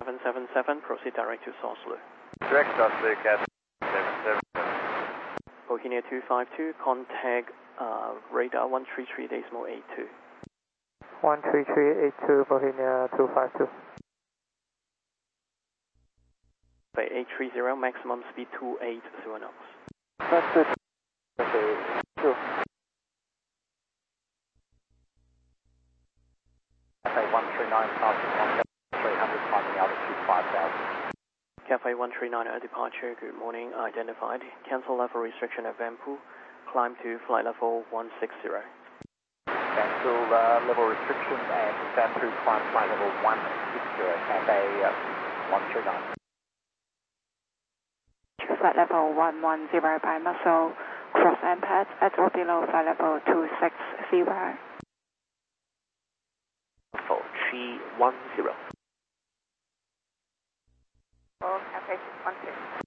777, proceed direct to Source. Direct Source, Cat 777. Bohemia 252, contact radar 133.82. 133.82, Bohemia 252. Bay 830, maximum speed 280 knots. That's it. Okay, sure. Cafe 139, passing 1300, climbing altitude 5000. Cafe 139 at departure, good morning, identified. Cancel level restriction at Vanpool, climb to flight level 160. Cancel level restriction and Vanpool, climb flight level 160, Cafe 139. Flight level 110 by muscle, cross MPAD at or below flight level 260. For 310. Oh, Cafe 612.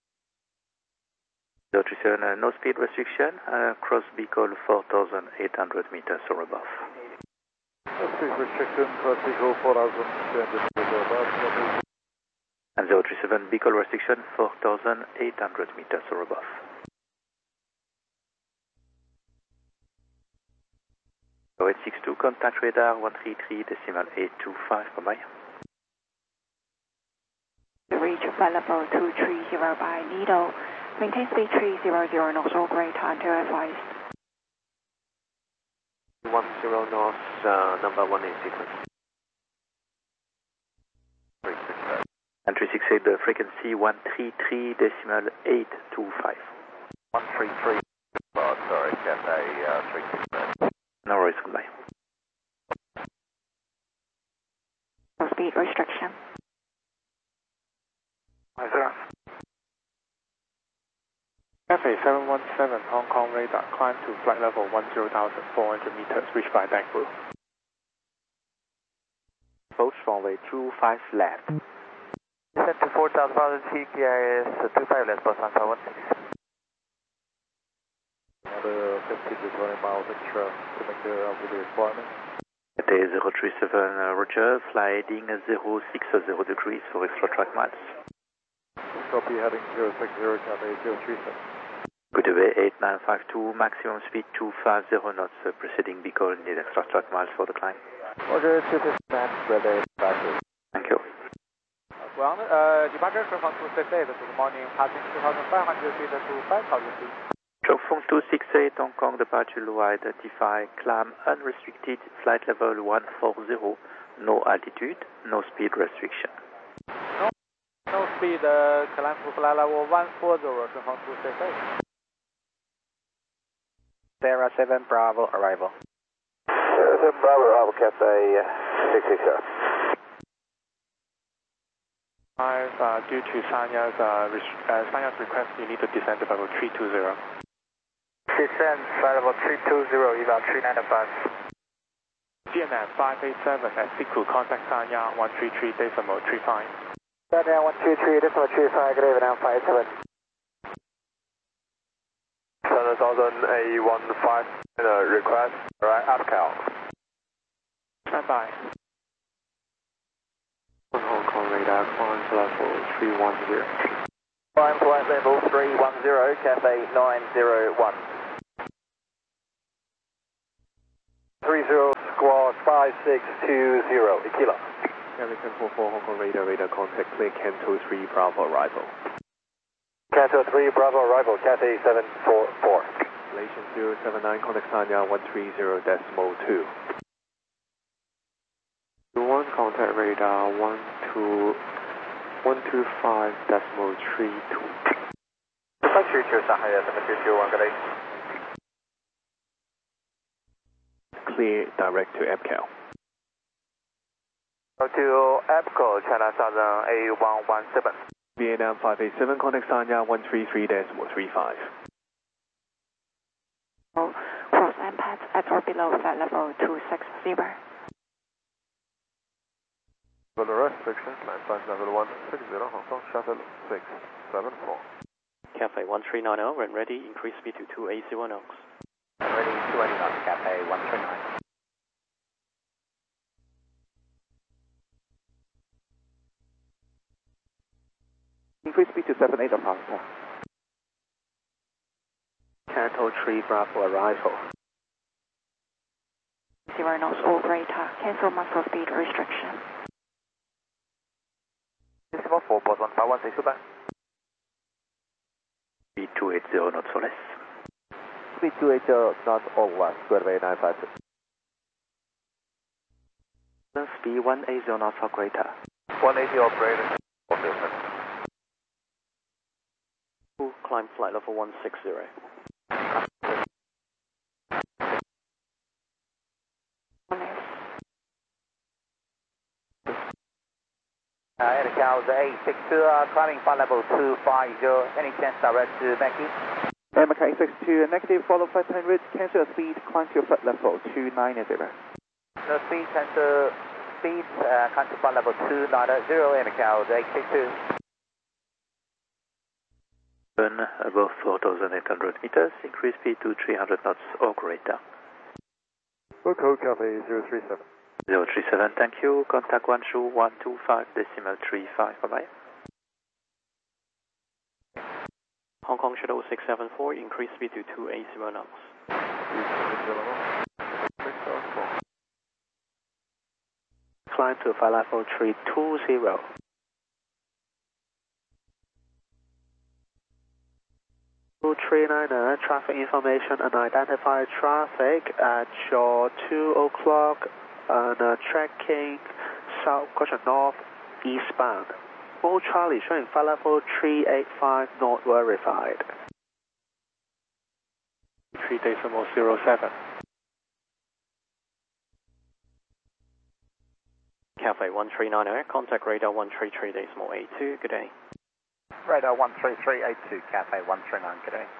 037, no speed restriction, cross Beacon 4,800 meters or above. No speed restriction, cross Beacon 4,800 meters or above. And 037, Beacon restriction 4,800 meters or above. So 862, contact radar 133.825, bye-bye. Reach flight level 230 by Lido. Maintain speed 300 knots, all great time to advise. 10 knots, number 1 in sequence. 368. And 368, the frequency 133.825. 133. Oh, sorry, Cafe 368. No worries, goodbye. No speed restriction. Cafe 717, Hong Kong radar, climb to flight level 10,400 meters, reached by Vanpool. Approach runway 25 left. Descend to 4,000 feet, TIS 25 left, bus 1516. Another 15 to 20 miles extra to make the requirement. It is 037, Roger, fly heading 060 degrees for extra track miles. Copy, heading 060, Cafe 037. Good away 8952, maximum speed 250 knots, preceding Beacon, need extra track miles for the climb. Roger, 250 knots, weather 5. Thank you. Well, departure from 268, good morning, passing 2,500 feet to 5,000 feet. Chongfeng 268, Hong Kong, departure Lu identify, climb unrestricted, flight level 140, no altitude, no speed restriction. No speed, climb to flight level 140, Chongfeng 268. Sierra 7 Bravo arrival. Sierra 7 Bravo arrival, Cafe 660. 5, due to Sanya's request, you need to descend to level 320. Descend flight level 320, eval 395. GNF 587 at Siku, contact Sanya 133.35. Sanya 133.35, good evening, 587. 7000 A15 request, alright, upcal. Stand by. Hong Kong radar, climb to level 310. Climb flight level 310, Cafe 901. 30 squawk 5620, Kilo. American 44, Hong Kong radar, contact, clear Canto 3 Bravo arrival. Canto 3 Bravo arrival, Cathay 744. Relation 079, contact Sanya 130.2. 1, contact radar 125.32. 722, Sahaya 7221, good day. Clear direct to EPCAL. To EPCO, China Southern A117. Vietnam 587, contact Sanya 133.35. Cross MPAD at or below flight level 260. For the restriction, climb flight level 160, Hong Kong shuttle 674. Cafe 1390, when ready, increase speed to 280 knots. Ready, 280 knots, Cafe 139. increase speed to 78 departure. Canto 3 Bravo arrival. 0 knots or greater. Cancel maximum speed restriction. Decimal 4, port 1516, goodbye. Speed 280 knots or less. Speed 280 knots or less, Square 952. Speed 180 knots or greater. 180 operator. Climb flight level 160. Air Cows 862, climbing flight level 250, any chance direct to Mackie? Macau 862, negative, follow 500, cancel speed, climb to flight level 290. No speed, cancel speed, climb to flight level 290, Air Cows 862. Burn above 4,800 meters, increase speed to 300 knots or greater. Code Cafe 037. 037, thank you. Contact 12125 decimal 35, bye-bye. Hong Kong Shuttle 674, increase speed to 280 knots. Climb to flight level 320. Traffic information and identify traffic at your 2 o'clock and tracking south, north, eastbound. Full Charlie showing flight level 385 not verified. 3.07. Cafe 1390, contact radar 133.82, good day. Radar 13382, Cafe 139, good day.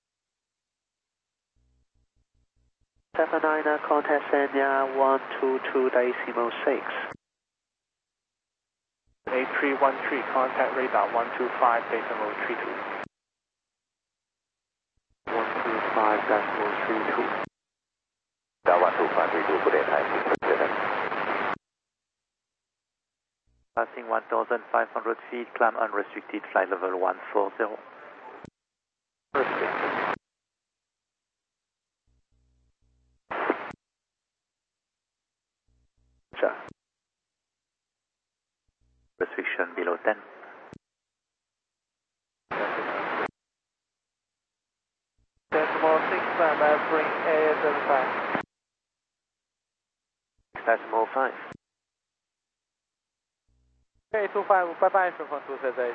79, contact Sanya 122.6. 8313, contact radar 125.32. 125.32. 12532, good day, Passing 1,500 feet, climb unrestricted, flight level 140. Restriction below 10. Decimal 6, bring AS75. 6.5. Okay, 25, bye-bye, from 278.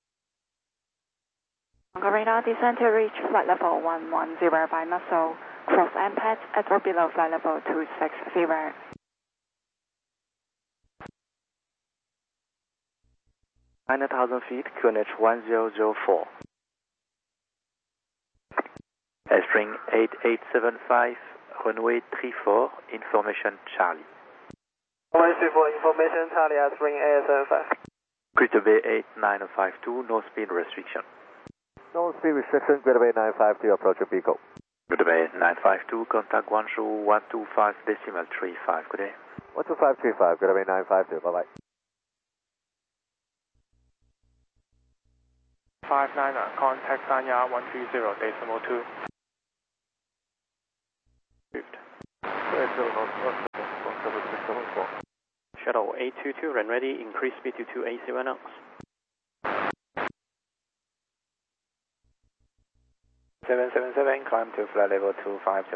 Hong Kong radar descend to reach flight level 110 by muscle. Cross MPAD at or below flight level 260. 9,000 feet, QNH 1004. Spring 8875, runway 34, information Charlie. Runway 34, information Charlie at spring AS75. Greater Bay 8952, no speed restriction. No speed restriction, Greater Bay 952, approach your Pico. Greater Bay 952, contact 12125 decimal 35, good day. 12535, Greater Bay 952, bye-bye. 59, contact Sanya 130.2. Shuttle 822, run ready, increase speed to 280 knots. 777, climb to flight level 250.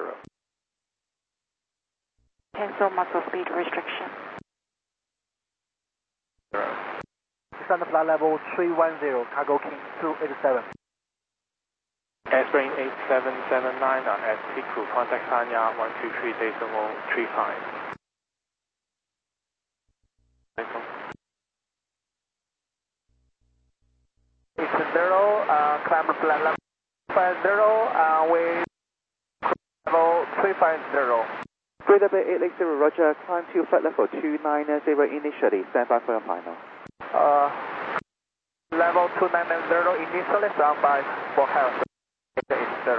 Cancel muscle speed restriction. Descend to flight level 310, Cargo King 287. Airspring 8779 at Piku, contact Sanya 123.35. 80, climb to flight level 50, with level 350. Greater Bay 860, roger, climb to flight level 290 initially, stand by for your final. Level 290 initially, stand by for health. 80.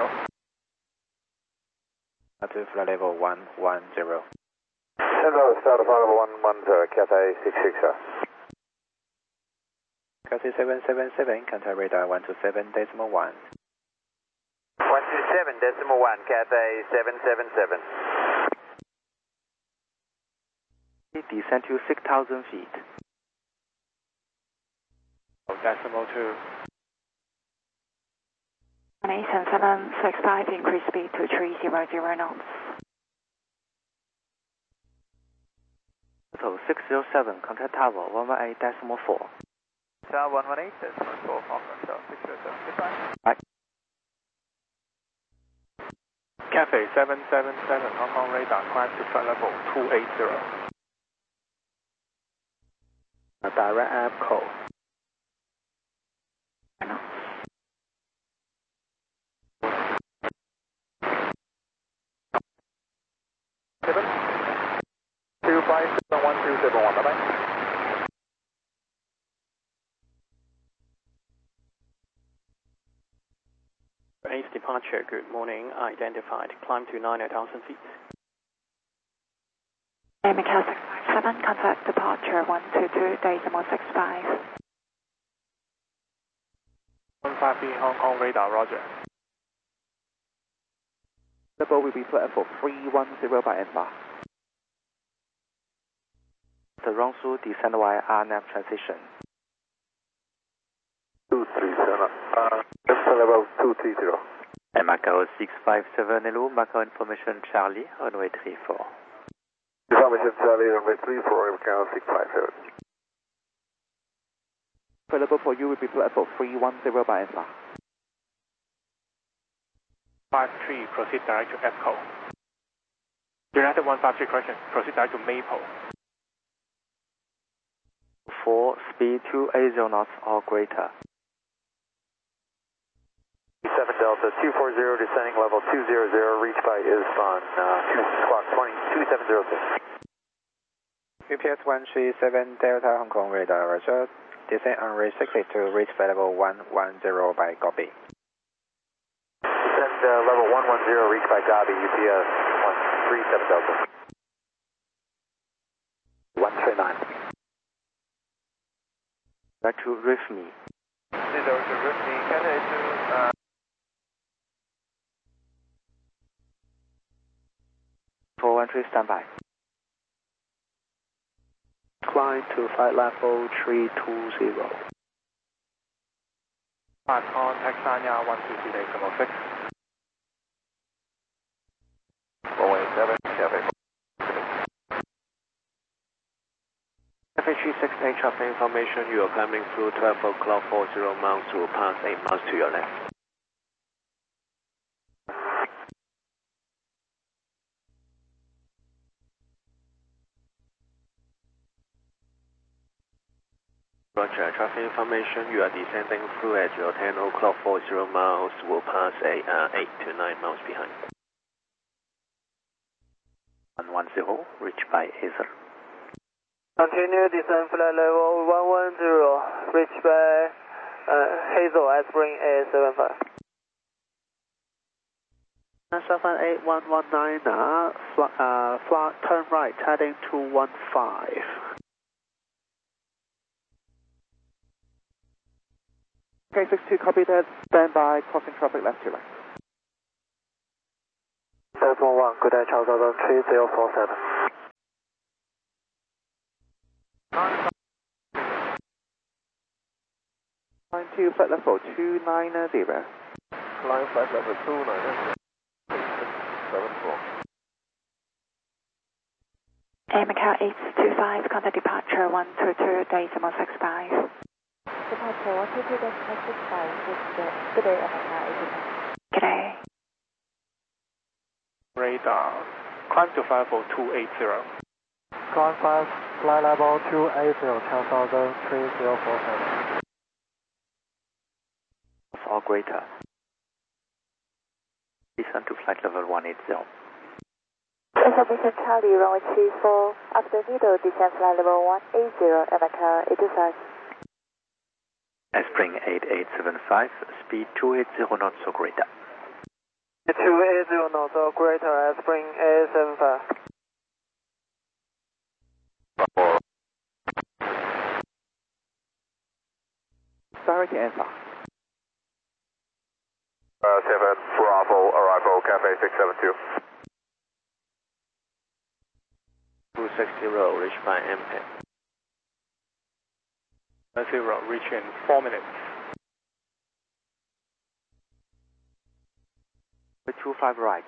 To flight level 110. Hello, start of flight level 110, Cafe 660. Cathay 777, contact radar 127.1. 127.1, Cathay 777. Descend to 6,000 feet. Decimal 2. 18765, increase speed to 300 knots. So 607, contact tower 118.4. Tower 118.4, Auckland, Tower 607, goodbye. Right. Cathay 777, Hong Kong radar, climb to flight level 280. A direct app call. Seven 2571271, bye-bye. Ace departure, good morning, identified. Climb to 9,000 feet. Macau 657, contact departure 122.65. 153 Hong Kong radar, roger. Level will be flight level 310 by EMBA. The run through descend via RNAV transition. 237, flight level 230. And Macau 657, hello, Macau information Charlie, runway 34. Information Charlie, runway 34, Macau 657. Flight level for you will be flight level 310 by EMBA. 53, proceed direct to EPCO. United 153, correction, proceed direct to Maple. 4, speed 280 knots or greater. 7 Delta 240, descending level 200, reach by Isfan, 2 o'clock 22706. UPS 137 Delta Hong Kong radar, roger. Descend on range 62, reach flight level 110 by copy. Descend level 110, reach by Gabi, UPS 137 Delta. 139. Back to RIFME. 记得是 RIFME, Cathay 2, 413 standby. Climb to flight level 320. Contact Sanya 122.6. 187, Cathay. Cathay 368, traffic information, you are climbing through 12 o'clock 40 miles to pass 8 miles to your left. Roger, traffic information, you are descending through at your 10 o'clock 40 miles, will pass 8 to 9 miles behind. 110, reach by Hazel. Continue descend flight level 110, reach by Hazel at spring A75. 78119, flight turn right, heading to 15. K62, copy that, stand by, crossing traffic left to right. 711, good day, Charles 3047. Climb to flight level 290. Climb flight level 290. 74. Macau 825, contact departure 122.65. Departure 122.65, good day, Macau 825. Good day. Radar, climb to flight level 280. Climb flight level 280, 10,000, 3047. Or greater. Descend to flight level 180. Information Charlie, runway 34, after middle, descend flight level 180, Macau 825. Spring 8875, speed 280 knots or greater. 280 knots or greater at spring A75. priority answer. 7 Bravo, arrival, Cafe 672. 260, reached by MPAD. 0, reach in 4 minutes. 25 right.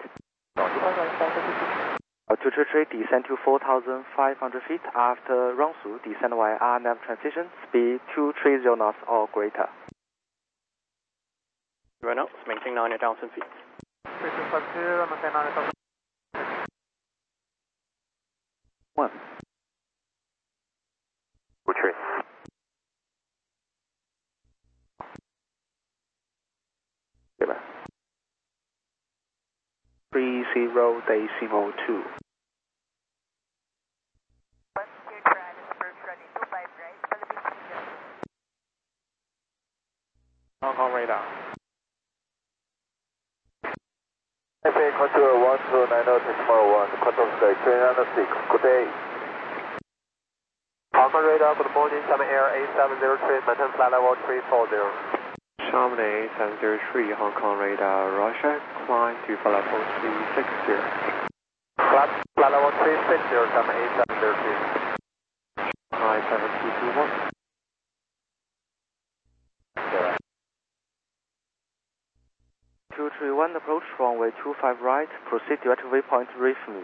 233, descend to 4,500 feet. After Rongsu, descend via RNAV transition, speed 230 knots or greater. 0 knots, maintain 90,000 feet. 3250, maintain 90,000. 1. Good tree. Give us. 30.2. Hong Kong radar. FA contour 129.1, control sky, 306, good day. Hong Kong radar, good morning, Xiamen Air 8703, maintain flight level 340. Xiamen 8703, Hong Kong radar, Russia, climb to flight level 360. Flight level 360, Xiamen 8703. High 7221. 231 approach, runway 25 right, proceed direct waypoint reef me.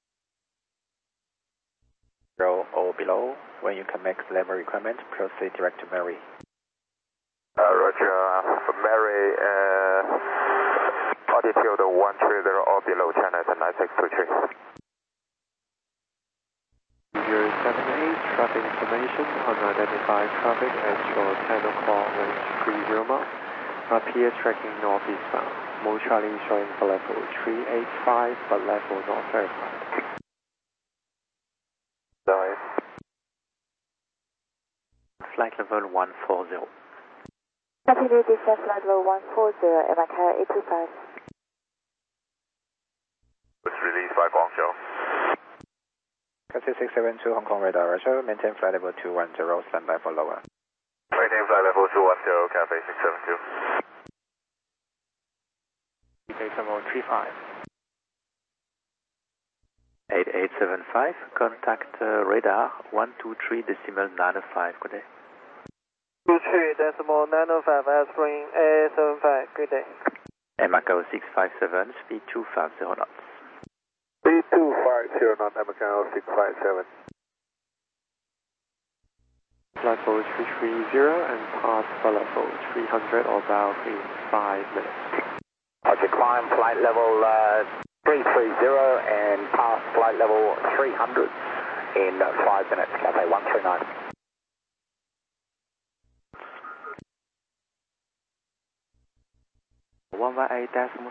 0 or below, when you can make level requirement, proceed direct to Mary. Roger, Mary, altitude 130 or below, China 9623. 078, traffic information, unidentified traffic at shore 10 o'clock, range 30 miles. Appear tracking northeastbound. Mo Charlie showing for level 385, but level not verified. Sorry. Flight level 140. Continue descent flight level 140, MICAO 825. Was released by Guangzhou. Cathay 672 Hong Kong radar, Roger, maintain flight level 210, standby for lower. Maintain flight level 210, Cafe 672. Data 35. 8875, contact radar 123.95, good day. 23.95, airspring A75, good day. MICAO 657, speed 250 knots. Speed 250 knots, MICAO 657. Flight level 330 and pass flight level 300 or about in 5 minutes. Roger, climb flight level 330 and pass flight level 300 in 5 minutes, Cafe 139. .7.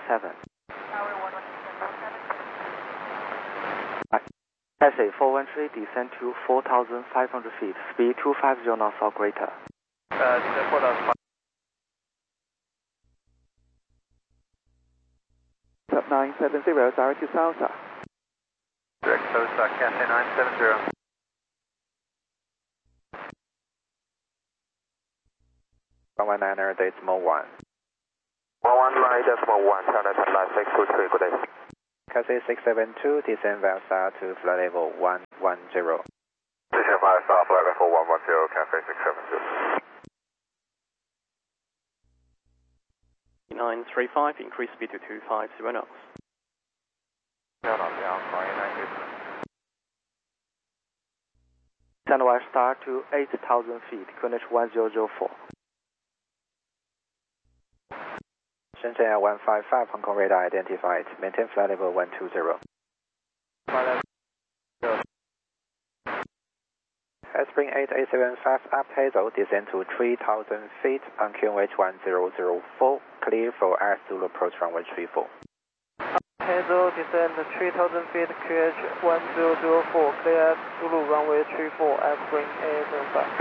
Cathay 413, descend to 4,500 feet, speed 250 knots or greater. Descend 4,500. 970, direct to Salsa. Direct Salsa, Cathay 970. 119.1. 119.1, China 9623, good day. Cathay 672, descend via star to flight level 110. Descend via star, flight level 110, Cafe 672. 935, increase speed to 250 knots. Stand by star to 8,000 feet, QNH 1004. Shenzhen Air 155, Hong Kong radar identified, maintain flight level 120. Spring 8875 up Hazel, descend to 3,000 feet on QNH 1004, clear for Air Zulu approach runway 34. Hazel, descend 3,000 feet, QH 1004, clear Zulu runway 34, Spring 8875.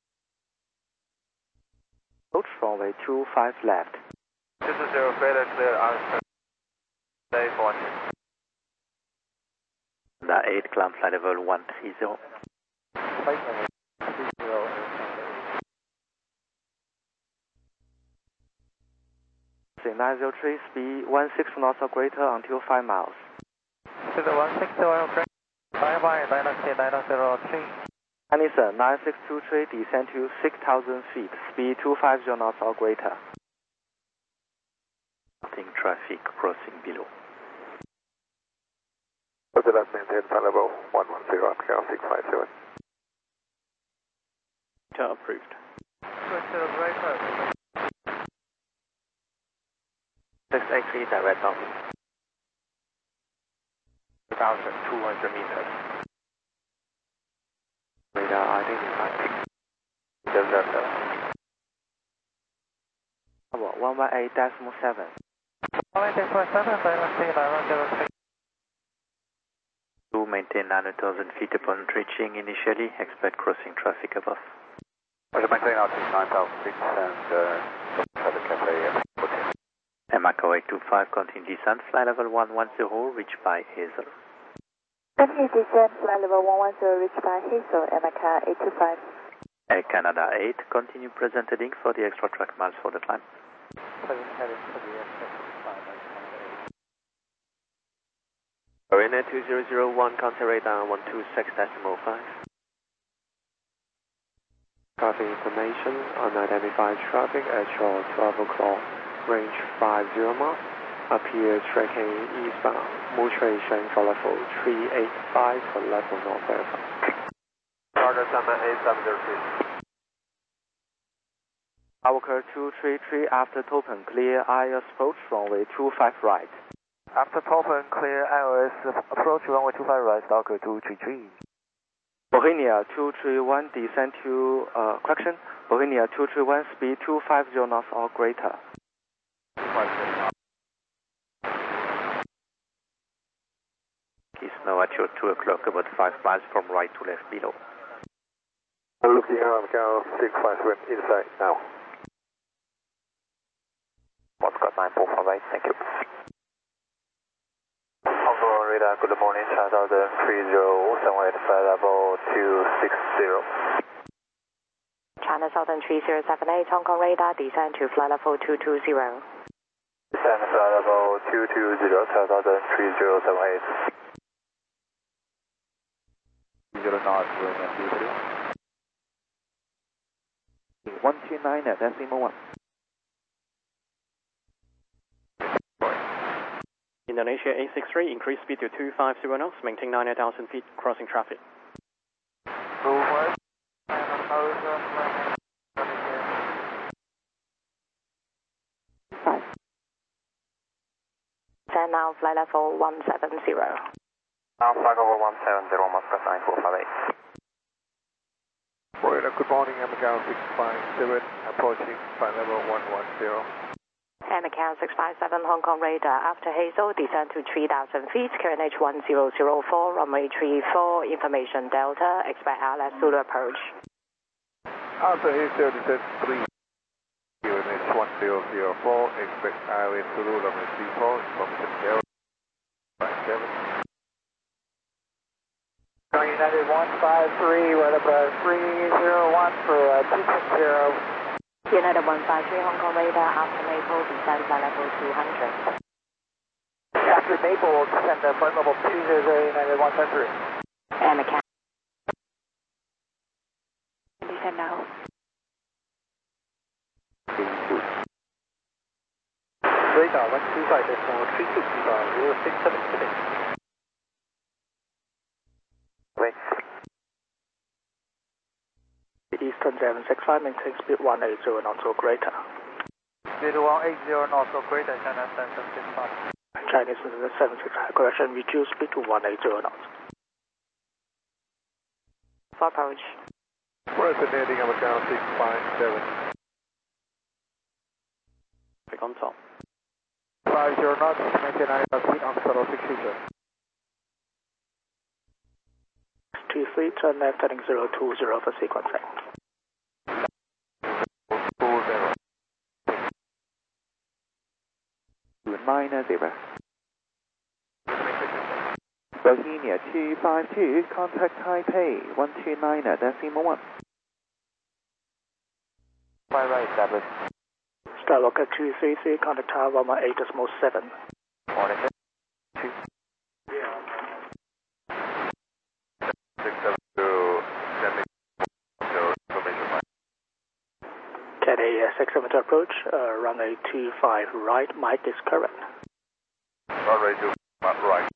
Approach runway 25 left. 220, failure clear, answer. Stay 40. The 8 climb flight level 130. Flight level 30. approaching 903, speed 16 knots or greater until 5 miles. To the 160, okay. Bye-bye, Dynasty 903. Anderson 9623, descend to 6,000 feet, speed 250 knots or greater. Starting traffic crossing below. Roger that, maintain flight level 110, Miguel 657. Approved. Switch to the greater. 683 direct off. 2,200 meters. Radar identified. Delta. 118.7. 118.7, Dynasty 903. To maintain 9,000 feet upon reaching initially, expect crossing traffic above. Roger, maintain altitude 9,000 feet and traffic cafe 14. Mako 825, continue descent, flight level 110, reached by Hazel. Continue descent, flight level 110, reached by Hazel, Maka 825. Air Canada 8, continue present heading for the extra track miles for the climb. Present heading for the extra 5. Arena 2001, contact radar 126.5. Traffic information, unidentified traffic at shore 12 o'clock, range 50 miles, appears tracking eastbound, Moultrie showing for level 385 for level North Alpha. Roger, Summit 8703. Hawker 233 after Topen, clear ILS approach runway 25 right. After Topen, clear ILS approach runway 25 right, Stalker 233. Bohemia 231, descend to, correction, Bohemia 231, speed 250 knots or greater. Is now at your 2 o'clock, about 5 miles from right to left below. Looking at Miguel 657 inside now. Scott 9458, thank you. Hong radar, good morning, China 30, sunway flight level 260. China Southern 3078, Hong Kong radar, descend to flight level 220. Descend flight level 220, China Southern 3078. 0 knots, Roman 129 at decimal 1. Indonesia 863, increase speed to 250 knots, maintain 9,000 feet, crossing traffic. Descend now, flight level 170. Now flight level 170, Moscow 9458. Florida, good morning, Miguel 657, approaching flight level 110. Macau 657, Hong Kong radar, after Hazel, descend to 3,000 feet, QNH 1004, runway 34, information Delta, expect ILS Zulu approach. After Hazel, descend 3, QNH 1004, expect ILS Zulu, runway 34, information Delta, 57. United 153, right about 301 for 260. United 153, Hong Kong radar, after Maple, descend flight level 200. After Maple, descend to flight level 200, United 153. Macau. Descend now. Radar 125, decimal 360, 067 Wait. Eastern 765, maintain speed 180 knots or greater. Speed 180 knots or greater, China 765. Chinese 765, correction, reduce speed to 180 knots. For approach. Resonating Miguel 657. Pick on top. 50 knots, maintain 9,000 feet on throttle 60. 23, turn left heading 020 for sequencing. 290. Bohemia 252, contact Taipei 129 at decimal 1. Fly right, establish. Skywalker 233, contact tower 118.7. Morning. 67 to approach, runway 25 right, Mike is correct. Runway 25 right.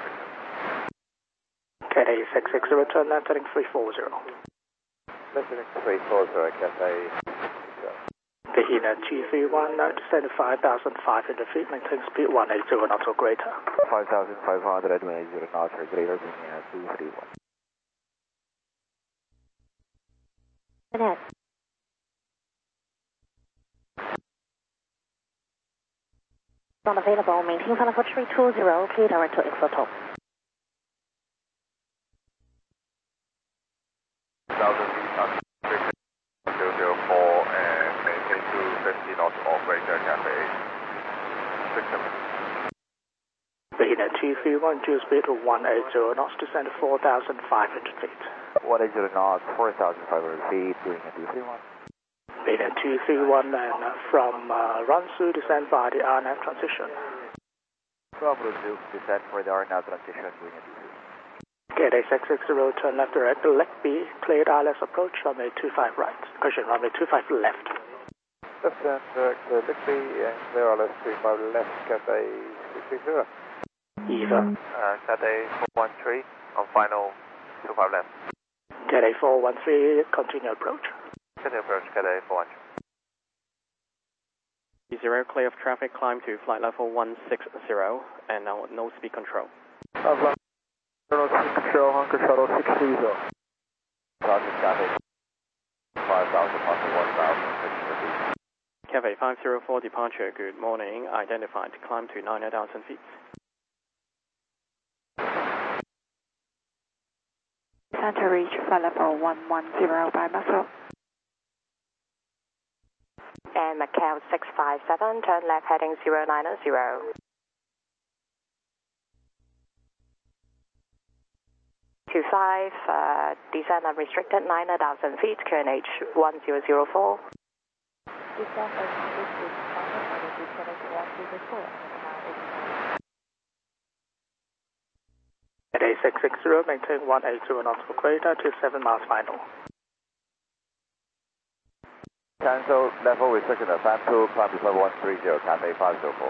Cathay 660, return left, heading 340. Listening 340, Cathay. Tahina 231, descend to 5,500 feet, maintain speed 180 knots or greater. 5,500 at 180 knots or greater, Tahina 231. Ahead. Not available. Maintain final approach 320. Clear direct to Exotop. 1,000 feet, 004 and maintain 250 knots or greater, Cathay 67. Tahina 231, due speed 180 knots, descend to 4,500 feet. 180 knots, 4,500 feet, doing a 231. Tahina 231, and from Ransu, descend by the RNAV transition. From Ransu, descend for the RNAV transition, doing a 231. Cathay 660, turn left direct, leg B, cleared ILS approach, runway 25 right. Correction, runway 25 left. Left and direct, leg B and clear ILS 35 left, Cathay 660. Eva. Cathay 413 on final 25 left. Cathay 413, continue approach. Continue approach, Cathay 413. 0, clear of traffic, climb to flight level 160, and now no speed control. Control, Hunker Shuttle 630. Roger, Cathay 5,000 plus 1,600 feet. Cathay 504, departure, good morning, identified, climb to 9,000 feet. Center reach flight level 110 by Muscle. And Macau 657, turn left heading 090. 25, descend unrestricted 9,000 feet, QNH 1004. At A660, maintain 180 knots for greater to 7 miles final. Cancel level restriction at FAM 2, climb to level 130, Cathay 504.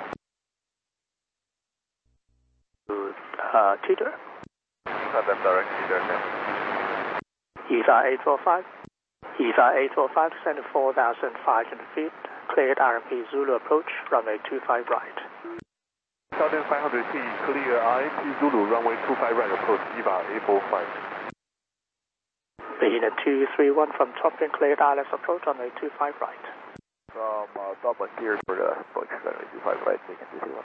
Teeter. Left direct, Teeter. EVA 845. EVA 845, descend to 4,500 feet, cleared RMP Zulu approach, runway 25 right. 1,500 feet, clear RMP Zulu, runway 25 right approach, EVA 845. Tahina 231 from Tompin, cleared ILS approach, runway 25 right. From top one cleared for the approach, runway 25 right, taking 231.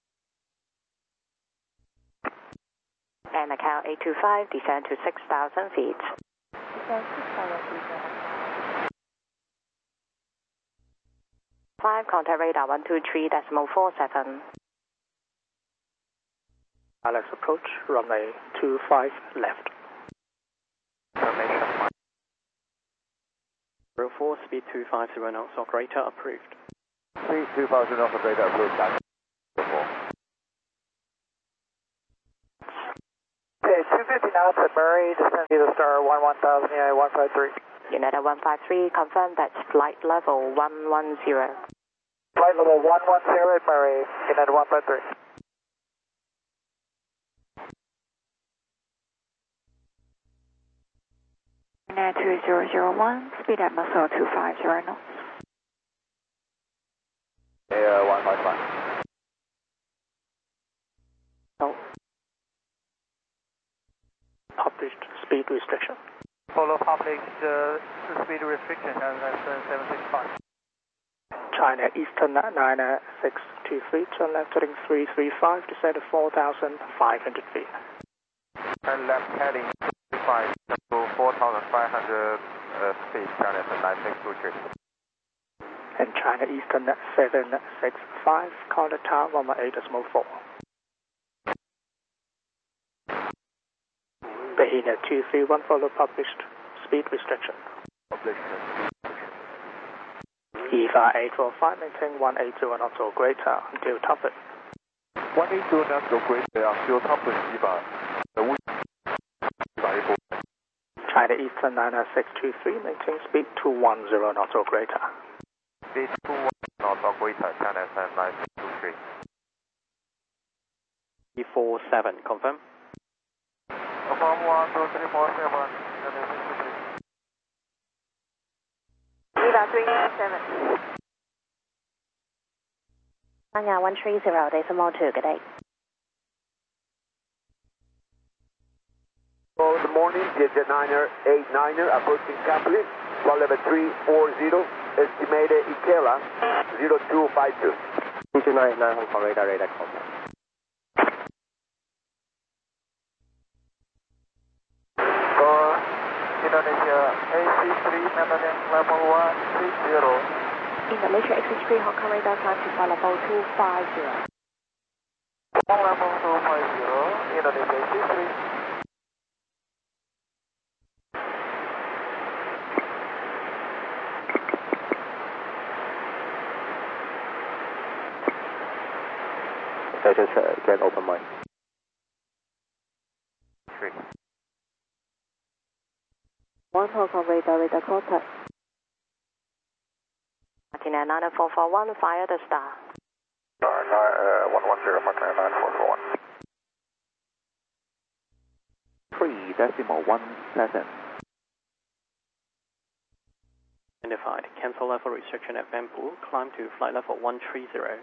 And Macau 825, descend to 6,000 feet. 5, contact radar 123.47. ILS approach, runway 25 left. Formation 04, speed 250 knots or greater, approved. Speed 2,000 knots or greater, approved, Cathay 4. Okay, 250 knots at Murray, descend to the star 11000, United 153. United 153, confirm that's flight level 110. Flight level 110 at Murray, United 153. United 2001, speed at Muscle 250 knots. Air 155. No. Published speed restriction. Follow published speed restriction as 765. China Eastern 9623, turn left heading 335, descend to 4,500 feet. and left heading 25 to 4,500 feet, China 9623. And China Eastern 765, contact tower 118.4. Bahia 231, follow published speed restriction. EVA 845, maintain 180 knots or greater until topping. 180 knots or greater until topping EVA. China Eastern 90623, maintain speed 210 knots or greater. Speed 210 knots or greater, China Eastern 9623. E47, confirm. Confirm 12347, EVA 397. Anya 130, decimal 2, good day. Good morning, Jet 989er approaching Kaplan, flight level 340, estimated Ikela 0252. 2299 Hong Kong radar contact. Indonesia AC3 maintenance level 130. Indonesia AC3 Hong Kong radar climb to flight level 250. Level 250, Indonesia AC3. Status again, open mind. 3. 1 Hong Kong radar contact. Martina 99441, fire the star. 110, Martina 9441. 3.17. Identified. Cancel level restriction at Bamboo. Climb to flight level 130.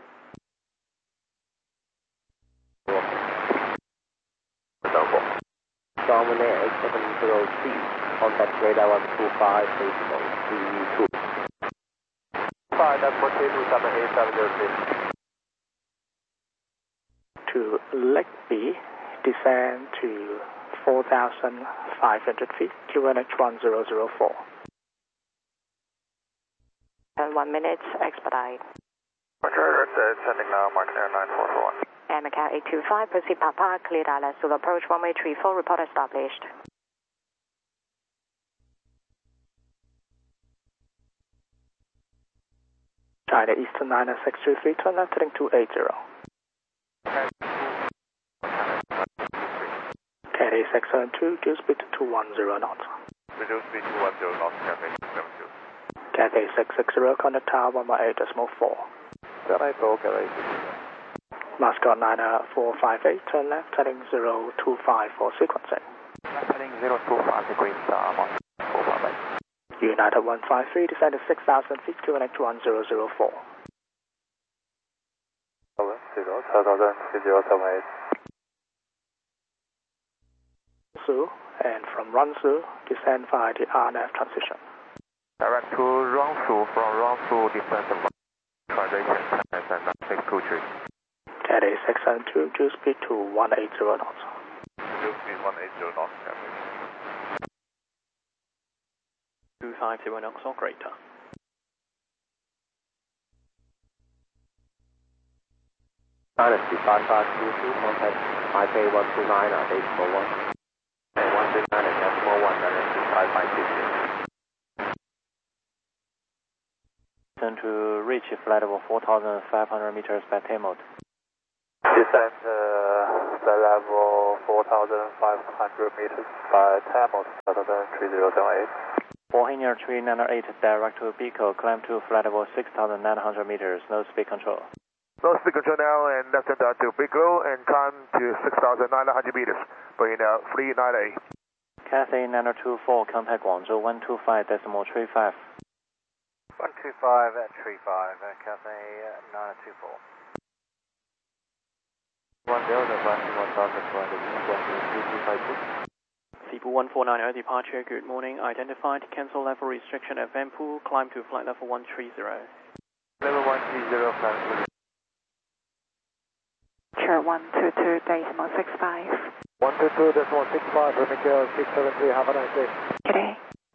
Dominair 8703. Contact radar 125, decimal 32. 5, that's 427870. To Leg B, descend to 4,500 feet, QNH 1004. 1 minute, expedite. Roger, sending now, Mark Air 9441. And Macau 825, proceed Papa, clear Dallas, will approach runway 34, report established. China Eastern 90623, turn left heading 280. Cathay 672, reduce speed to 210 knots. Reduce speed to 210 knots, Cathay 672. Cathay 660, contact tower 118.4. Cathay 4, Cathay 6. Mascot 9458, turn left heading 025 for sequencing. Left heading 025, green star, Mark 458. United 153, descend to 6,000 feet, QNH 1004. Over, 0,03078. Ransu, and from Ransu, descend via the RNF transition. Direct to Ransu, from Ransu, descend to transition, and 623. Cathay 672, reduce speed to 180 knots. Reduce speed 180 knots, Cathay. 250 knots or greater. Dynasty 5522, contact Taipei 129, decimal 1. And 129 and decimal 1, Dynasty 5522. Turn to reach flight level 4,500 meters by tail mode. Descend flight level 4,500 meters by tail mode, 3078. 43908, direct to Pico, climb to flight level 6,900 meters, no speed control. No speed control now, and left turn down to Pico, and climb to 6,900 meters, bringing out 398. Cathay 924, contact Guangzhou 125.35. 125 at 35, Cathay 924. 10, advancing 1,200, Cebu 149 departure, good morning. Identified, cancel level restriction at Vanpool, climb to flight level 130. Level 130, climb. Sure, 122.65. 122.65, Miguel 673, have a nice day. Good day.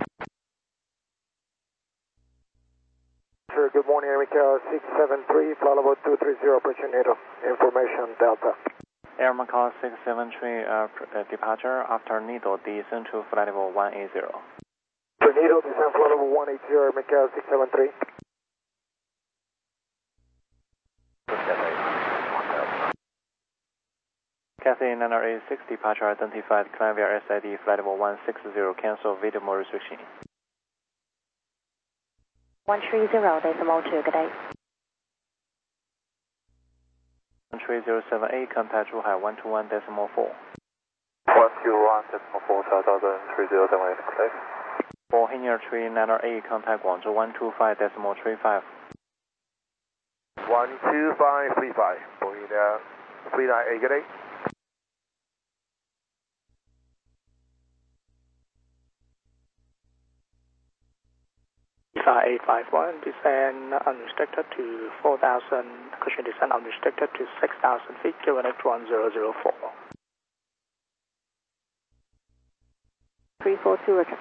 Sure, good morning, Miguel 673, flight level 230, approaching NATO. Information Delta. Air Macau 673, departure after Nido, descend to flight level 180. Nido, descend flight level 180, Miguel 673. Cathay 986, departure identified, climb via SID, flight level 160, cancel, video mode restriction. 130.2, good day. 13078, contact Zhuhai 121.4. 121.4, 303078, place. For Hinier 3908, contact Guangzhou 125.35. 12535, Bohemia 398, good day. EVA 851, descend unrestricted to 4,000, cushion descend unrestricted to 6,000 feet, QNH 1004. 342, Richard.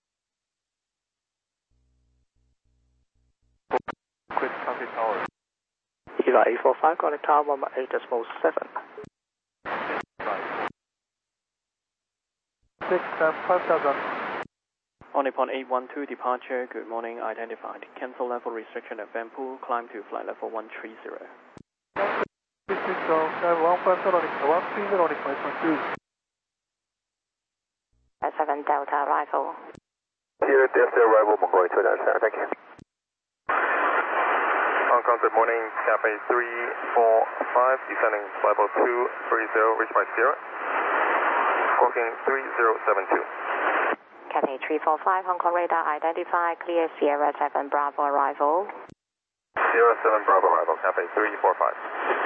Quick traffic tower. EVA 845, connect tower 118.7. 5,000. On Nippon 812, departure, good morning, identified. Cancel level restriction at Vanpool, climb to flight level 130. 7 Delta arrival. Here, Delta arrival, Mongol 297, thank you. Hong Kong, good morning, Cathay 345, descending level 230, reach by 0. Squawking 3072. Cathay 345, Hong Kong radar identified, clear Sierra 7 Bravo arrival. Sierra 7 Bravo arrival, Cathay 345.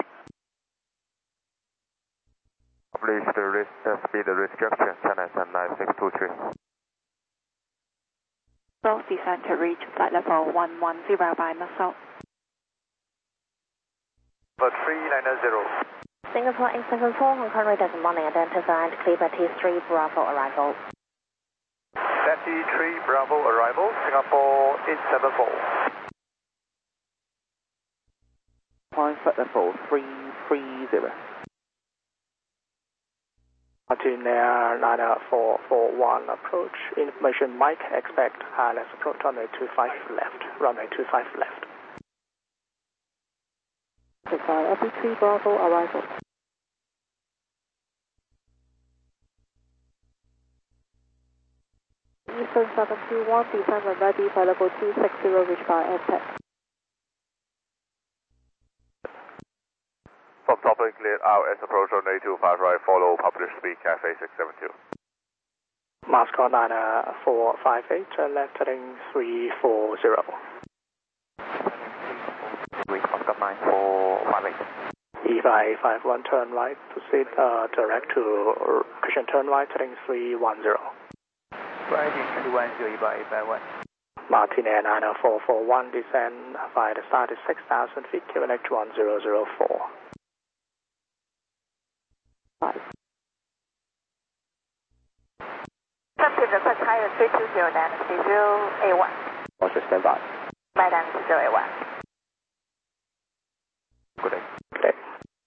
Publish the speed restriction, China 9623. Both descend to reach flight level 110 by Nassau. 390. Singapore 874, Hong Kong radar, good morning, identified, clear by T3 Bravo arrival. T3 Bravo arrival, Singapore 874. Climb flight level 330. Martinair 9441 approach, information Mike, expect ILS approach runway 25 left, runway 25 left. Goodbye, FB3 Bravo arrival. Eastern 721, descend and ready, flight level 260, reach by MPEG. From topic cleared out as approach on 825 right, follow published speed, Cathay 672. Moscow 9458, turn left heading 340. Moscow 9458. EVA 851, turn right, proceed direct to cushion turn right heading 310. Riding 210, EVA 851. Martinair 9441, descend via the start is 6,000 feet, QNH 1004. 快开了320 9081. Roger, stand by. My 9081. Good day. Good day.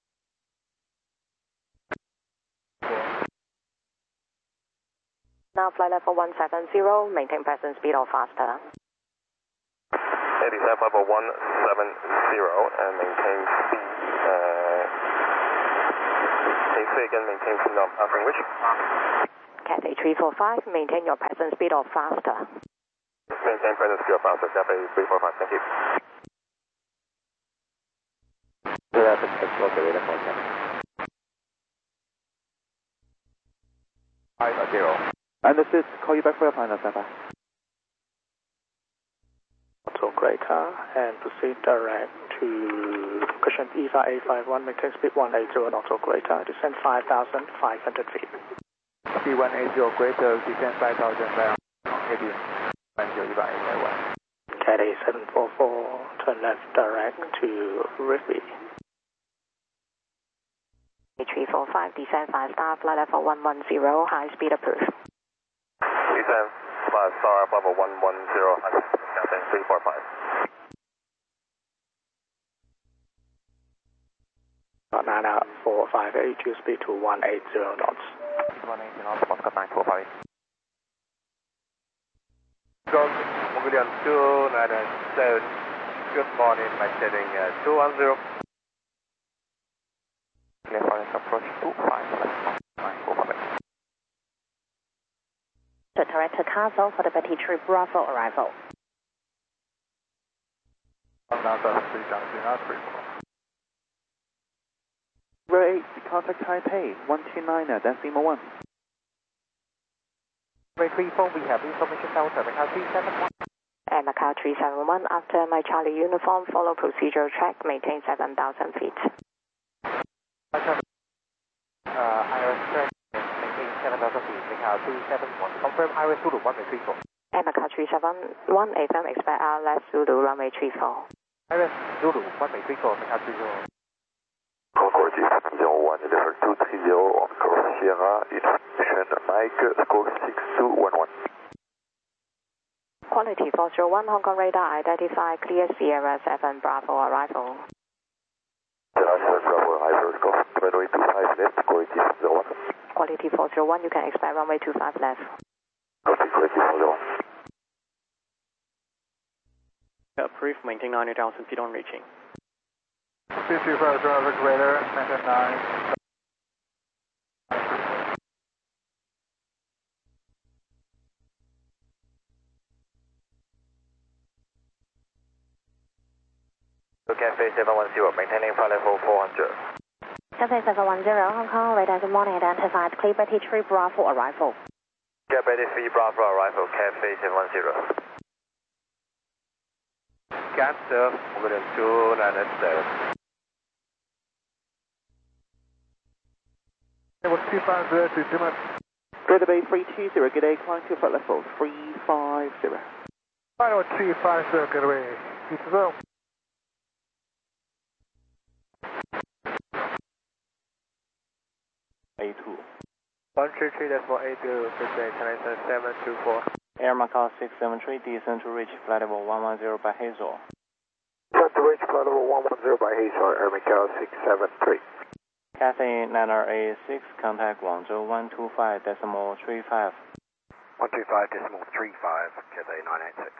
Now flight level 170, maintain present speed or faster. 87 level 170 and maintain speed. Can you say again, maintain speed on passing which? Cathay 345, maintain your present speed or faster. Maintain present speed or faster, Cathay 345, thank you. Understood. Call you back for your final, Sapa. Auto greater and proceed direct to cushion EVA 851, maintain speed 180 and auto greater, descend 5,500 feet. Speed 180 greater, descend 5,000 by heading 10 EVA 851. Cathay 744, turn left direct to Rigby. 345, descend 5 star, flight level 110, high speed approved. Descend 5 star, level 110, Cathay 345. 9458, you speed to 180 knots. 180 knots, Moscow 9458. Mongolian 297, good morning, maintaining 210. Clear for approach 25, The Director Castle for the Betty Tree Bravo arrival. Ray, contact Taipei 129.1. Ray 34, we have information Delta, Macau 371. And Macau 371, after my Charlie uniform, follow procedural track, maintain 7,000 feet. Iris track, maintain 7,000 feet, Macau 371. Confirm Iris Zulu 134. And Macau 371, AFM expect RLS Zulu runway 34. Iris Zulu 134, Macau 30. Concord 01, level 230 on course Sierra, information Mike, score 6211. Quality 401, Hong Kong radar, identify clear Sierra 7 Bravo arrival. Sierra 7 Bravo arrival, score runway 25 left, quality 01. Quality 401, you can expect runway 25 left. Copy, quality 401. Approved, maintain 90,000 feet on reaching. 225 driver radar, maintain 9. Cafe 710, maintaining flight level 400. Cafe 710, Hong Kong radar, good morning, identified clear Betty Tree Bravo arrival. Cafe 3 Bravo arrival, Cafe 710. Cancer, William 297. It was 250 to Jimmy. Greater Bay 320, good day, climb to flight level 350. Final 250, good away. Keep it up. A2. 133.82, good day, Canadian 724. Air Macau 673, descend to reach flight level 110 by Hazel. Descend to reach flight level 110 by Hazel, Air Macau 673. Cathay Niner A6, contact Guangzhou 125.35. 125.35, Cathay 986.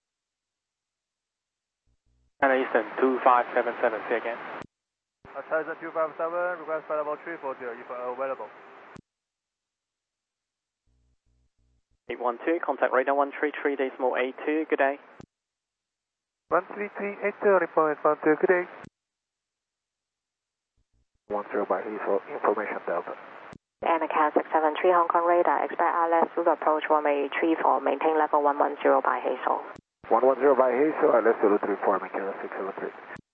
And Eastern 2577, say again. Tyson 257, request flight level 340, if available. 812, contact radar 133.82, good day. 133.82, report 12, good day. 10 by Hazel, information Delta. And Macau 673, Hong Kong radar, expect RLS Zulu approach runway 34, maintain level 110 by Hazel. 110 by Hazel, RLS Zulu 34, Macau 673.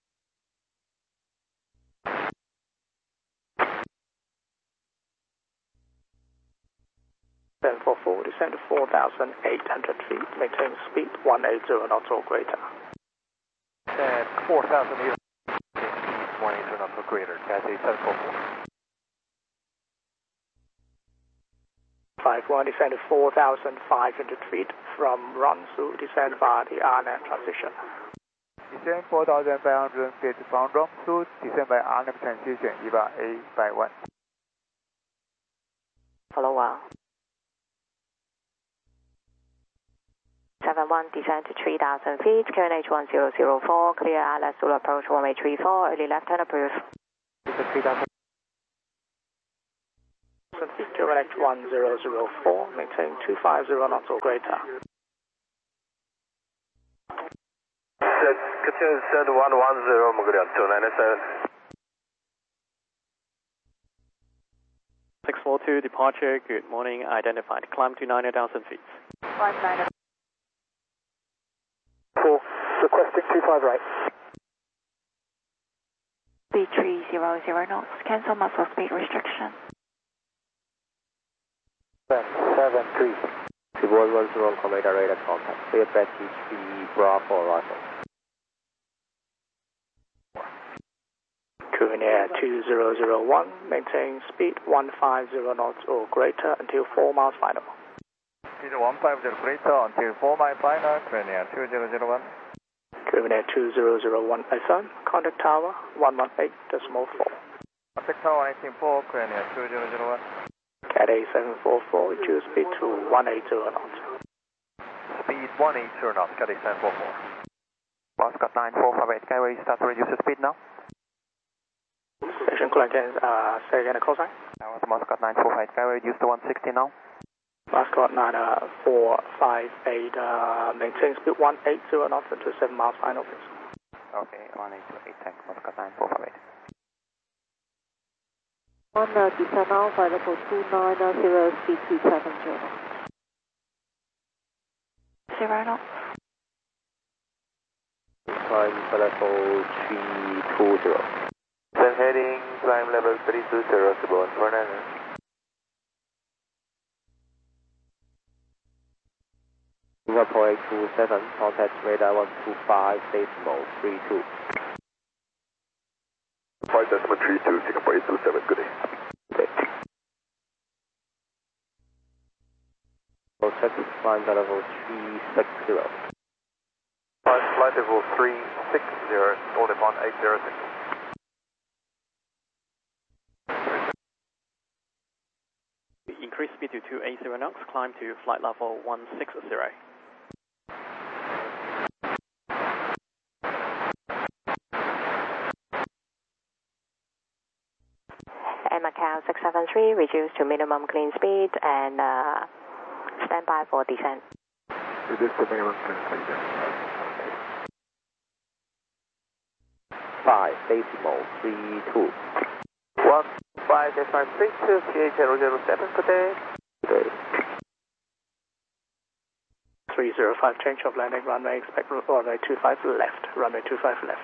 Then for 4, descend to 4,800 feet, maintain speed 180 knots or greater. And 4,000 meters, 180 knots or greater, Cathay 744. 51, descend to 4,500 feet from Ronsu, descend via the RNAV transition. Descend 4,500 feet from Ronsu, descend by RNAV transition, EVA A by 1. Follow well. 71, descend to 3,000 feet, QNH 1004, clear RLS Zulu approach runway 34, early left hand approved. QNH 1004, maintain 250 knots or greater. Continue descend 110, Mongolian 297. 642, departure, good morning, identified, climb to 90,000 feet. 19. 4, requesting 25 right. Speed 300 knots, cancel muscle speed restriction. 773. Civil 10 Commander radar contact. Clear Betty 3 Bravo arrival. Air 2001, maintain speed 150 knots or greater until 4 miles final. Speed 150 greater until 4 mile final, Air 2001. Air 2001 FM, contact tower 118.4. Contact tower 184, Air 2001. Cathay 744, reduce speed to 180 knots. Speed 180 knots, Cathay 744. Moscow 9458, can we start to reduce the speed now? Ocean Cooler again, say again the call sign. That was Muscat 945, Skyway reduced to 160 now. Muscat 9458, maintain speed 180 knots at 27 miles final please. Okay, 1828, thanks, Muscat 9458. On descent now, flight level 290, speed 270. 0 knots. Climb level 320. Then heading, climb level 320, Cebu, Fernandez. Singapore 827, contact radar 125, decimal 32. 5.32, Singapore 827, good day. Check climb level 360. Flight level 360, hold upon 806. Increase speed to 280 knots, climb to flight level 160. And Macau 673, reduce to minimum clean speed and stand by for descent. Reduce to minimum clean speed. 5, decimal 32. 15.532, CA0007, good day. Good day. 305, change of landing, runway, expect runway 25 left, runway 25 left.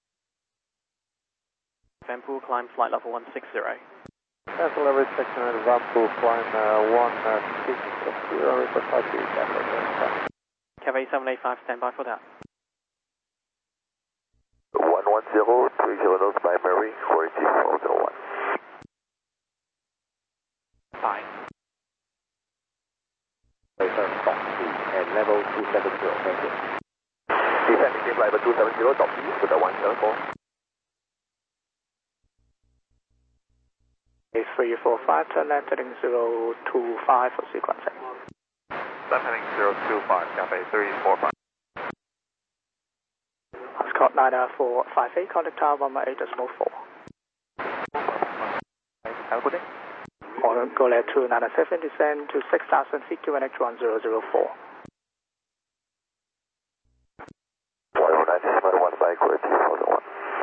Vanpool, climb flight level 160. Cancel every section at Vanpool, climb 160, report 53, Cafe 785, stand by for that. 110, 30 knots by Mary, 48401. Bye. And level 270, thank you. Descending team level 270, top east to the 174. 345, turn left heading 025 for sequencing. Left heading 025, Cafe 345. Ascot 9458, contact tower 118.4. Have a good day. Go level 297, descend to 6,000 feet, QNH 1004. 197, 1 by Equity 401.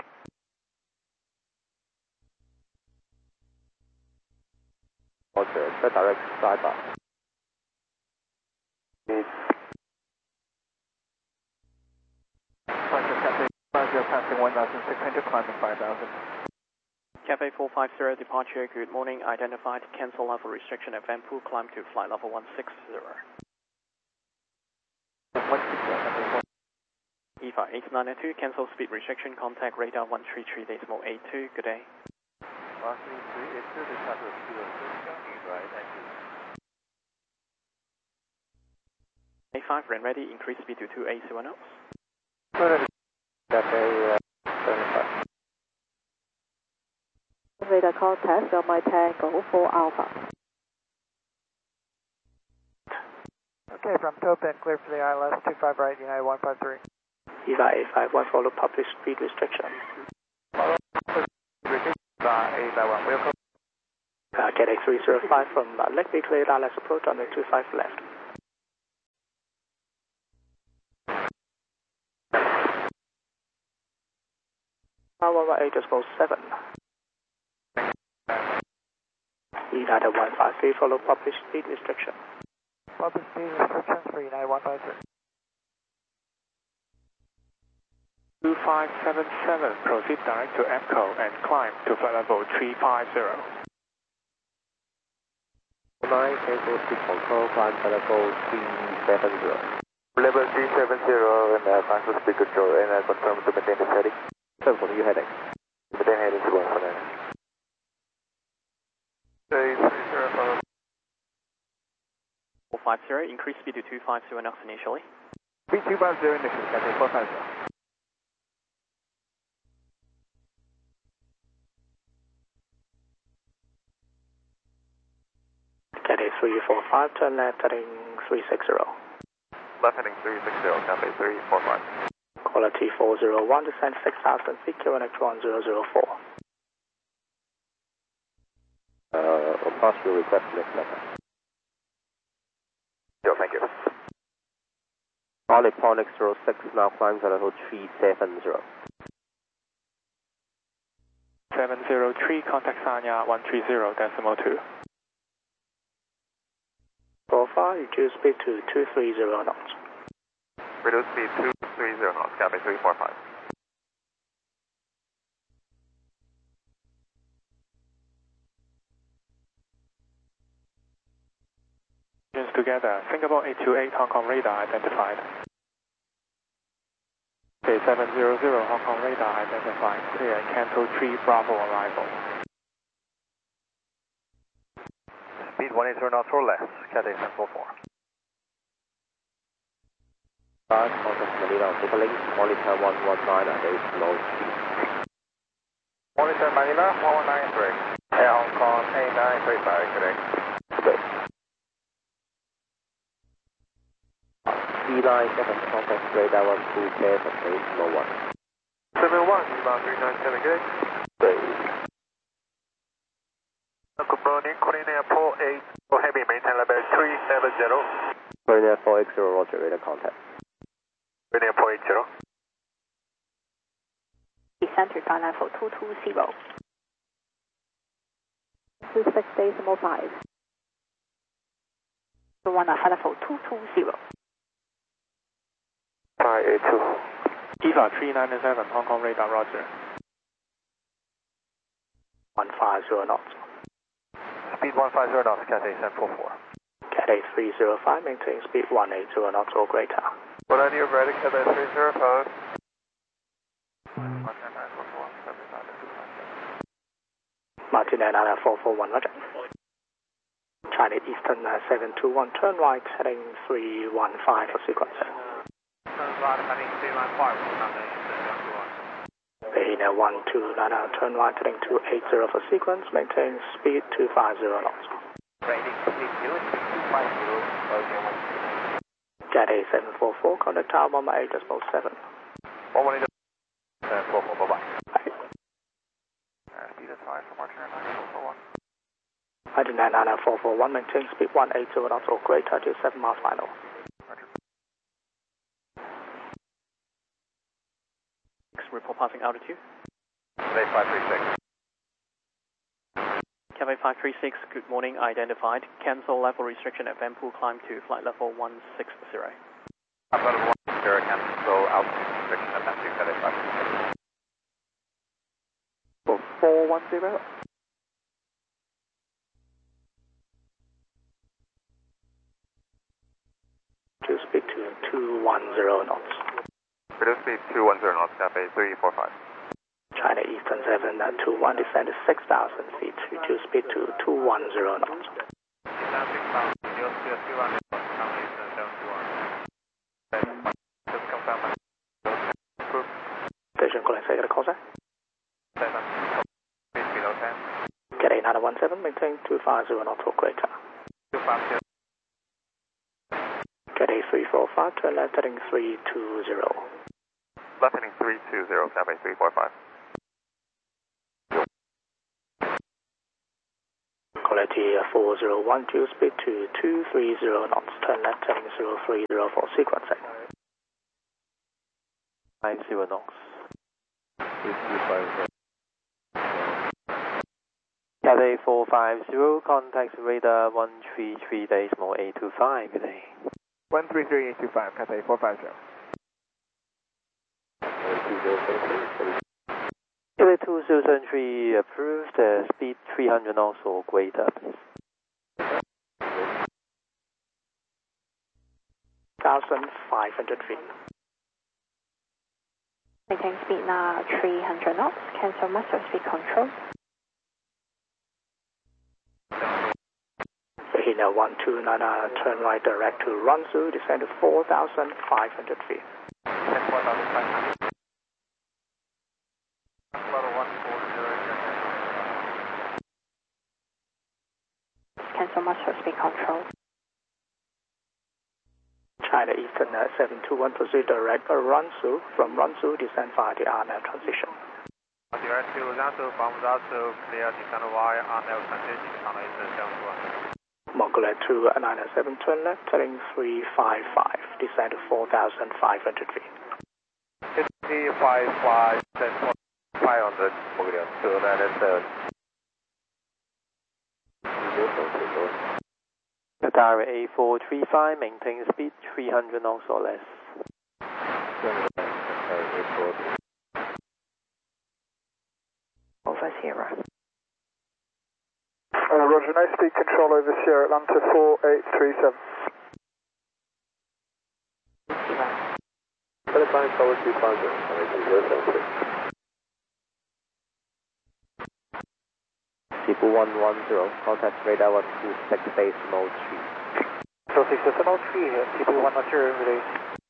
Roger, set direct sidebar. Roger, passing 1,600, climbing 5,000. Cafe 450, departure, good morning, identified, cancel level restriction at Vanpool, climb to flight level 160. EVA 892, cancel speed restriction, contact radar 133.82, good day. 133, it's still the shuttle of Kilo 2, right, thank you. A5, ran ready, increase speed to 280 knots. Cafe 75. Radar contact on my tango for Alpha. Okay, from Topin, clear for the ILS, 25 right, United 153. EVA 851, follow public speed restriction. A51, welcome. Get a 305 from Lake Bay cleared, ILS approach on the 25 left. R118.7. United 153, follow public speed restriction. Public speed restrictions for United 153. 2577, proceed direct to EMCO and climb to flight level 350. 9, cancel speed control, climb to level 370. Level 370 and cancel speed control and confirm to maintain the heading. Confirm you heading. Maintain heading to 149. 450, increase speed to 250 knots initially. 3250 initially, Cafe 450. Get a 345, turn left heading 360. Left heading 360, Cafe 345. Quality 401, descend 6,000 feet, QNH 1004. Ross will request next letter. Yo, thank you. On Nippon X06, now climb to level 370. 703, contact Sanya 130.2. 45, reduce speed to 230 knots. Reduce speed 230 knots, Cathay 345. Together, Singapore 828 Hong Kong radar identified. Okay, 700 Hong Kong radar identified. Clear, cancel 3 Bravo arrival. Speed 180 knots or less, Cathay 744. Contact Manila, take a link, monitor 119 at 8 below speed. Monitor Manila 1193. Air Hong Kong 8935, correct. Okay. Line 7, contact radar 127 at 8 below 1. 71, about 397, good. Great. Good morning, Korean Airport 8, for heavy, maintain level 370. Korean Airport 80, roger, radar contact. Korean Airport 80. Descend to ground level 220. 26.5. The one at level 220. 582. EVA 397, Hong Kong radar, roger. 150 knots. Speed 150 knots, Cathay 744. Cathay 305, maintain speed 180 knots or greater. What idea of ready, Cathay 305? Martin 441, roger. China Eastern 721, turn right, heading 315 for sequence. Bahina 129, turn right heading 280 for sequence, maintain speed 250 knots. Cathay 744, contact tower 118.7. 118.744, bye-bye. Speed is 5 for Martin 441. 441, maintain speed 180 knots or greater to 7 miles final. Report passing altitude. Cathay 536. Cathay 536, good morning, identified. Cancel level restriction at Vanpool, climb to flight level 160. Flight level 160, cancel altitude restriction at Vanpool, Cathay 536. 410. To speed to 210 knots. Reduce speed 210 knots, Cathay 345. China Eastern 721, descend 6,000 feet, reduce speed to 210 knots. Station calling second call, sir. Cathay 917, maintain 250 knots or greater. Cathay 345, turn left heading 320. Left heading 320, Cathay 345. Quality 401, due speed to 230 knots, turn left heading 030 for sequencing. 50 knots. Cathay 450, contact radar 133.825 today. 133.825, Cathay 450. Cathay 2073 approved, speed 300 knots or greater, please. 1,500 feet. Maintain speed now 300 knots, cancel master speed control. Bahina 129, turn right direct to Runsu, descend to 4,500 feet. Cancel master speed control. China Eastern 721, proceed direct Runsu. From Runsu, descend via the RML transition. Direct to Zansu from Zansu, clear descent wire on L transition, China Eastern 721. Mongolia 297, turn left, heading 355, descend to 4,500 feet. 55, 500, Mongolia 297. Qatar A435, maintain speed 300 knots or less. Over Sierra. Roger, no speed control over Sierra Atlanta 4837. Telephone tower 250, Cebu 110, contact radar 126 base mode 3. So 603 here, Cebu 110 release.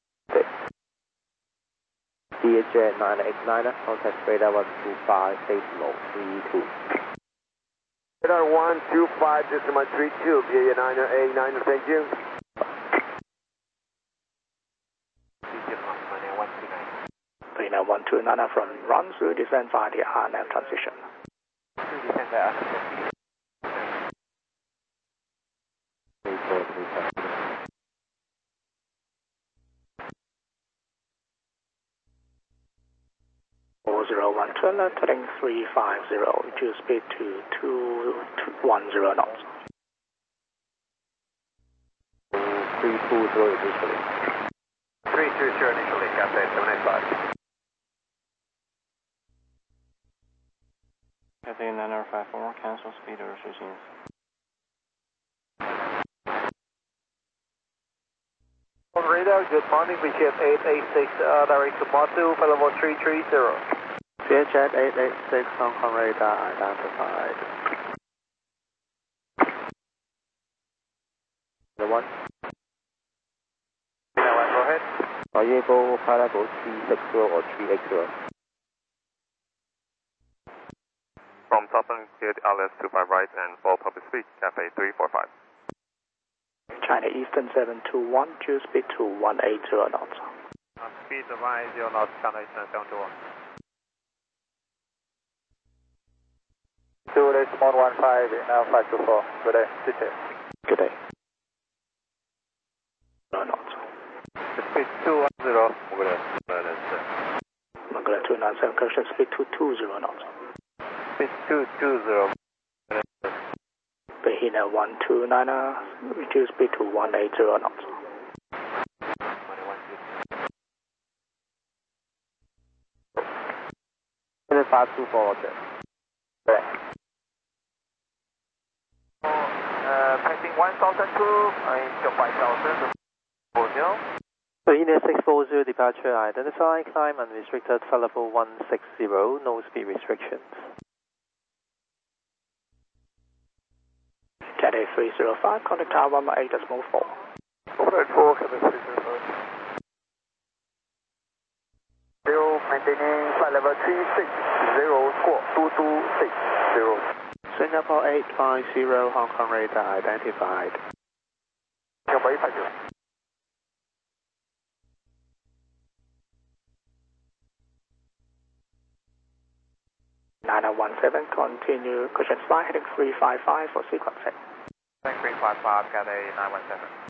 DHJ 989, contact radar 125 base mode 32. Radar 125, decimal 32, BA 989, thank you. Pina 129 from run through descent via the RNF transition. Descend 401, turn left, heading 350, reduce speed to 210 knots. 320 initially. 320 initially, Cathay 785. Cathay 9054, cancel speed restrictions. On radar, good morning, we have 886, direct to Motu, level 330. Vietjet 886, Hong Kong radar identified. The one. Go ahead. Are you able to pilot 360 or 380? From Southern, cleared LS 25 right and 4 public speed, Cathay 345. China Eastern 721, due speed to 180 knots. Speed 180 knots, China Eastern 721. 2 days, 115, now 524. Good day, detail. Good day. 0 knots. Speed 210, Mongolia 297, correction speed 220 knots. Speed 220. Bahina 129, reduce speed to 180 knots. 524, Roger. Correct. Passing 1002, into 5000, 40. Bahina 640, departure identified, climb unrestricted, flight level 160, no speed restrictions. Cathay 305, contact tower 118.4. Overhead 4, Cathay 305. Maintaining flight level 360, 226. Singapore 850, Hong Kong radar identified. Singapore 850. Niner 17, continue cushion flight heading 355 for sequencing. 355, Cathay 917.